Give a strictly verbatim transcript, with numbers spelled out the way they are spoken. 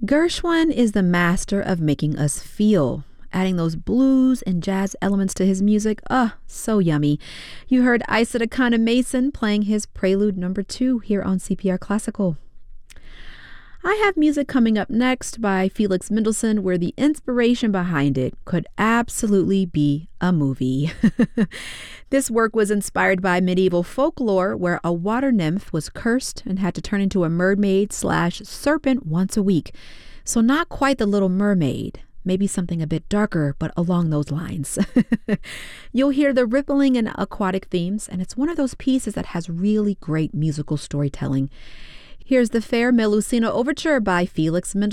Gershwin is the master of making us feel, adding those blues and jazz elements to his music. Ah, so yummy. You heard Isa Dakana Mason playing his Prelude number two here on C P R Classical. I have music coming up next by Felix Mendelssohn where the inspiration behind it could absolutely be a movie. This work was inspired by medieval folklore where a water nymph was cursed and had to turn into a mermaid slash serpent once a week. So not quite the Little Mermaid, maybe something a bit darker, but along those lines. You'll hear the rippling and aquatic themes, and it's one of those pieces that has really great musical storytelling. Here's the Fair Melusina Overture by Felix Mendelssohn.